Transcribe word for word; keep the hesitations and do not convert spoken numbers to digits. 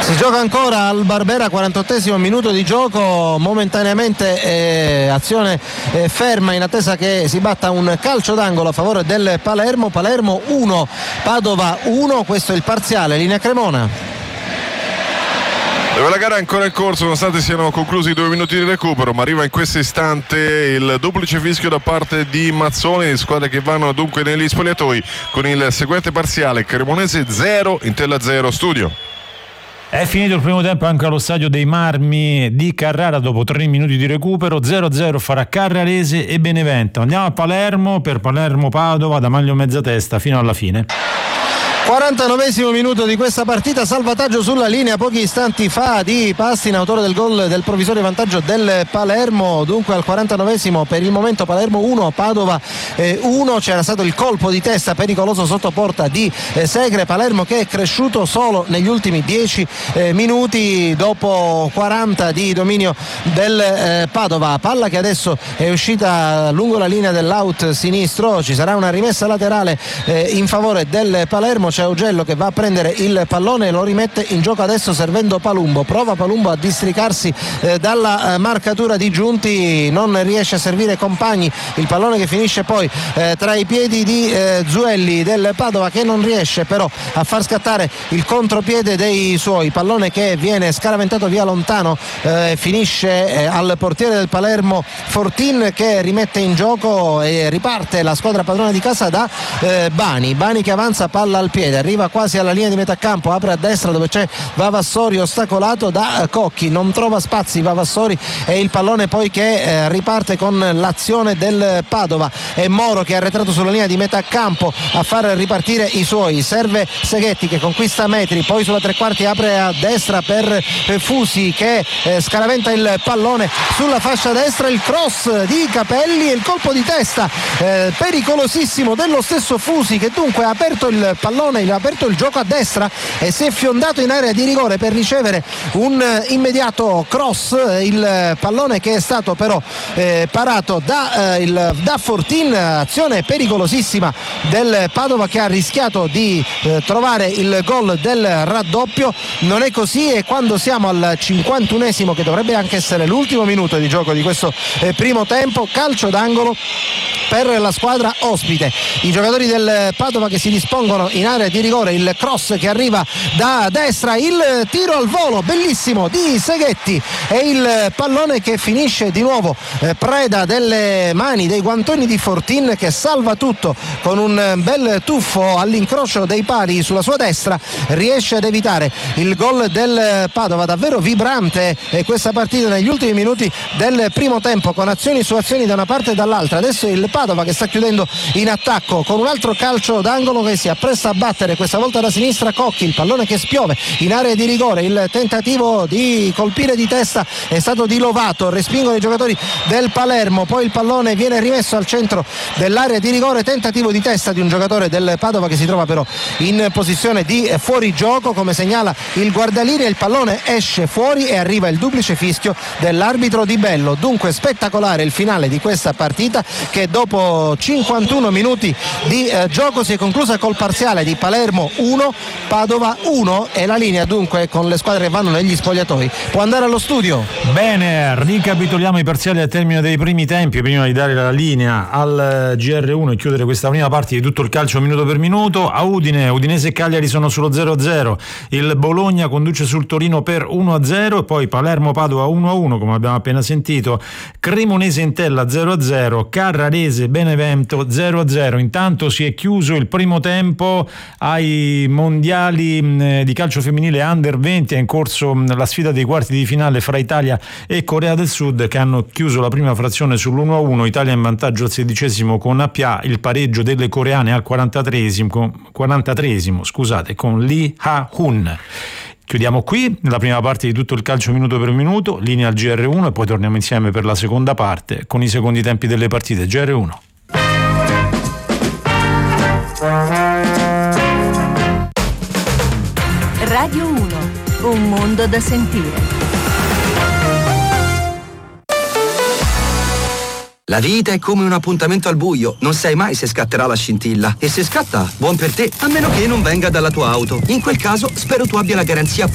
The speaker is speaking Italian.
Si gioca ancora al Barbera, quarantottesimo minuto di gioco, momentaneamente eh, azione eh, ferma in attesa che si batta un calcio d'angolo a favore del Palermo. Palermo uno, Padova uno, questo è il parziale. Linea Cremona. La gara è ancora in corso nonostante siano conclusi i due minuti di recupero, ma arriva in questo istante il duplice fischio da parte di Mazzoni, squadre che vanno dunque negli spogliatoi con il seguente parziale: Cremonese zero, Intella zero. Studio. È finito il primo tempo anche allo stadio dei Marmi di Carrara dopo tre minuti di recupero. zero a zero farà Carrarese e Benevento. Andiamo a Palermo per Palermo-Padova da Maglio Mezzatesta fino alla fine. quarantanovesimo minuto di questa partita, salvataggio sulla linea pochi istanti fa di Pastina, autore del gol del provvisorio vantaggio del Palermo. Dunque al quarantanovesimo per il momento Palermo uno, Padova uno. C'era stato il colpo di testa pericoloso sotto porta di eh, Segre. Palermo che è cresciuto solo negli ultimi dieci eh, minuti dopo quaranta di dominio del eh, Padova. Palla che adesso è uscita lungo la linea dell'out sinistro, ci sarà una rimessa laterale eh, in favore del Palermo. C'è Augello che va a prendere il pallone e lo rimette in gioco adesso servendo Palumbo. Prova Palumbo a districarsi eh, dalla eh, marcatura di Giunti, non riesce a servire compagni, il pallone che finisce poi eh, tra i piedi di eh, Zuelli del Padova, che non riesce però a far scattare il contropiede dei suoi. Pallone che viene scaraventato via lontano, eh, finisce eh, al portiere del Palermo Fortin, che rimette in gioco e riparte la squadra padrona di casa da eh, Bani. Bani che avanza palla al piede, arriva quasi alla linea di metà campo, apre a destra dove c'è Vavassori ostacolato da Cocchi, non trova spazi Vavassori e il pallone poi che eh, riparte con l'azione del Padova. È Moro che è arretrato sulla linea di metà campo a far ripartire i suoi, serve Seghetti che conquista metri, poi sulla tre quarti apre a destra per eh, Fusi che eh, scaraventa il pallone sulla fascia destra, il cross di Capelli e il colpo di testa eh, pericolosissimo dello stesso Fusi, che dunque ha aperto il pallone, ha aperto il gioco a destra e si è fiondato in area di rigore per ricevere un immediato cross. Il pallone che è stato però eh, parato da, eh, il, da Fortin, azione pericolosissima del Padova che ha rischiato di eh, trovare il gol del raddoppio. Non è così, e quando siamo al cinquantunesimo, che dovrebbe anche essere l'ultimo minuto di gioco di questo eh, primo tempo, calcio d'angolo per la squadra ospite. I giocatori del Padova che si dispongono in area di rigore, il cross che arriva da destra, il tiro al volo bellissimo di Seghetti e il pallone che finisce di nuovo eh, preda delle mani, dei guantoni di Fortin, che salva tutto con un bel tuffo all'incrocio dei pali sulla sua destra, riesce ad evitare il gol del Padova. Davvero vibrante eh, questa partita negli ultimi minuti del primo tempo, con azioni su azioni da una parte e dall'altra. Adesso il Padova che sta chiudendo in attacco con un altro calcio d'angolo che si appresta a battere, questa volta da sinistra Cocchi, il pallone che spiove in area di rigore, il tentativo di colpire di testa è stato di Lovato, respingono i giocatori del Palermo, poi il pallone viene rimesso al centro dell'area di rigore, tentativo di testa di un giocatore del Padova che si trova però in posizione di fuorigioco, come segnala il guardalinea. Il pallone esce fuori e arriva il duplice fischio dell'arbitro Di Bello. Dunque spettacolare il finale di questa partita, che dopo cinquantuno minuti di eh, gioco si è conclusa col parziale di Palermo uno, Padova uno, e la linea dunque con le squadre che vanno negli spogliatoi può andare allo studio. Bene, ricapitoliamo i parziali al termine dei primi tempi prima di dare la linea al G R uno e chiudere questa prima parte di tutto il calcio minuto per minuto. A Udine, Udinese e Cagliari sono sullo zero a zero, il Bologna conduce sul Torino per uno a zero, e poi Palermo-Padova uno a uno come abbiamo appena sentito, Cremonese-Intella zero a zero, Carrarese-Benevento zero a zero. Intanto si è chiuso il primo tempo ai mondiali di calcio femminile under venti, è in corso la sfida dei quarti di finale fra Italia e Corea del Sud, che hanno chiuso la prima frazione sull'uno a uno, Italia in vantaggio al sedicesimo con A P A, il pareggio delle coreane al quarantatreesimo, quarantatreesimo scusate, con Lee Ha-hun. Chiudiamo qui la prima parte di tutto il calcio minuto per minuto, linea al G R uno, e poi torniamo insieme per la seconda parte con i secondi tempi delle partite. G R uno. Radio uno, un mondo da sentire. La vita è come un appuntamento al buio, non sai mai se scatterà la scintilla. E se scatta, buon per te, a meno che non venga dalla tua auto. In quel caso, spero tu abbia la garanzia